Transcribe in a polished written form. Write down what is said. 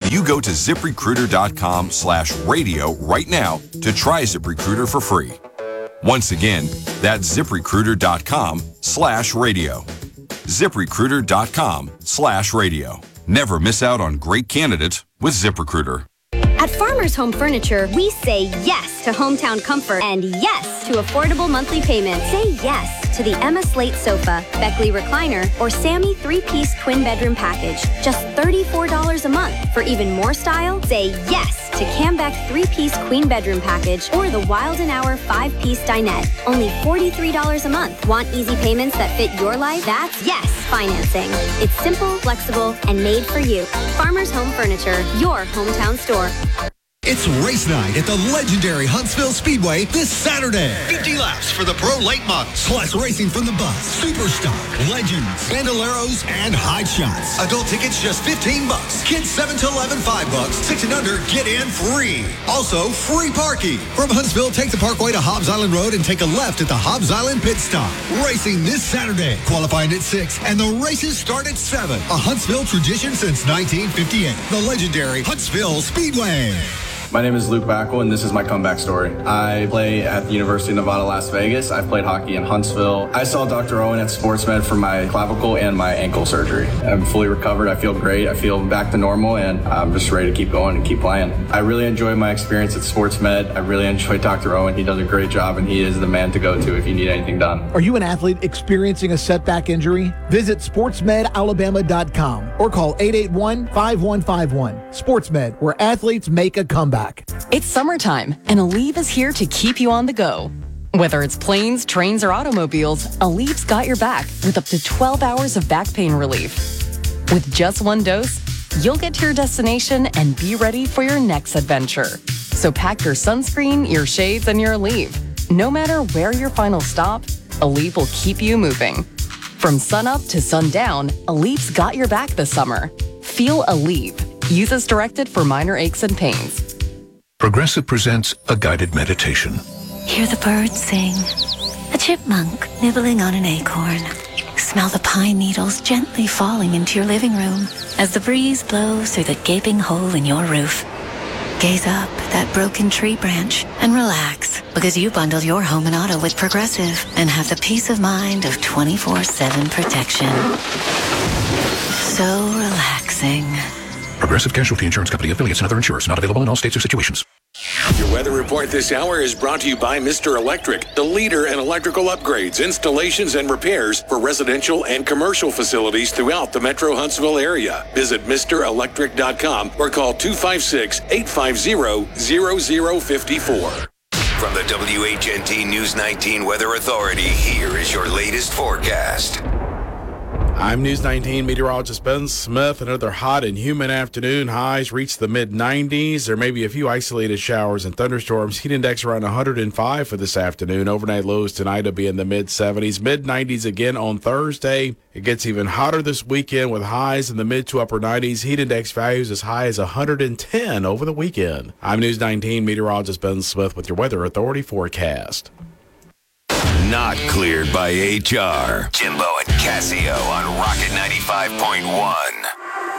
You go to ZipRecruiter.com/radio right now to try ZipRecruiter for free. Once again, that's ZipRecruiter.com/radio. ZipRecruiter.com/radio. Never miss out on great candidates with ZipRecruiter. At Farmers Home Furniture, we say yes to hometown comfort and yes to affordable monthly payments. Say yes to the Emma Slate sofa, Beckley recliner, or Sammy 3-piece twin bedroom package. Just $34 a month. For even more style, say yes to Cambeck 3-piece queen bedroom package or the Wild & Hour 5-piece dinette. Only $43 a month. Want easy payments that fit your life? That's yes financing. It's simple, flexible, and made for you. Farmers Home Furniture, your hometown store. It's race night at the legendary Huntsville Speedway this Saturday. 50 laps for the Pro Late Models. Plus racing from the bus, Superstock, Legends, Bandoleros, and Hot Shots. Adult tickets just $15. Kids 7 to 11, $5. 6 and under, get in free. Also, free parking. From Huntsville, take the Parkway to Hobbs Island Road and take a left at the Hobbs Island Pit Stop. Racing this Saturday. Qualifying at 6, and the races start at 7. A Huntsville tradition since 1958. The legendary Huntsville Speedway. My name is Luke Backel, and this is my comeback story. I play at the University of Nevada, Las Vegas. I've played hockey in Huntsville. I saw Dr. Owen at SportsMed for my clavicle and my ankle surgery. I'm fully recovered. I feel great. I feel back to normal, and I'm just ready to keep going and keep playing. I really enjoy my experience at SportsMed. I really enjoy Dr. Owen. He does a great job, and he is the man to go to if you need anything done. Are you an athlete experiencing a setback injury? Visit sportsmedalabama.com or call 881-5151. SportsMed, where athletes make a comeback. It's summertime, and Aleve is here to keep you on the go. Whether it's planes, trains, or automobiles, Aleve's got your back with up to 12 hours of back pain relief. With just one dose, you'll get to your destination and be ready for your next adventure. So pack your sunscreen, your shades, and your Aleve. No matter where your final stop, Aleve will keep you moving. From sunup to sundown, Aleve's got your back this summer. Feel Aleve. Use as directed for minor aches and pains. Progressive presents a guided meditation. Hear the birds sing. A chipmunk nibbling on an acorn. Smell the pine needles gently falling into your living room as the breeze blows through the gaping hole in your roof. Gaze up at that broken tree branch and relax, because you bundled your home and auto with Progressive and have the peace of mind of 24/7 protection. So relaxing. Progressive Casualty Insurance Company, affiliates, and other insurers. Not available in all states or situations. Your weather report this hour is brought to you by Mr. Electric, the leader in electrical upgrades, installations, and repairs for residential and commercial facilities throughout the Metro Huntsville area. Visit MrElectric.com or call 256-850-0054. From the WHNT News 19 Weather Authority, here is your latest forecast. I'm News 19 meteorologist Ben Smith. Another hot and humid afternoon. Highs reach the mid-90s. There may be a few isolated showers and thunderstorms. Heat index around 105 for this afternoon. Overnight lows tonight will be in the mid-70s. Mid-90s again on Thursday. It gets even hotter this weekend with highs in the mid to upper 90s. Heat index values as high as 110 over the weekend. I'm News 19 meteorologist Ben Smith with your Weather Authority forecast. Not cleared by HR. Jimbo and Casio on Rocket 95.1.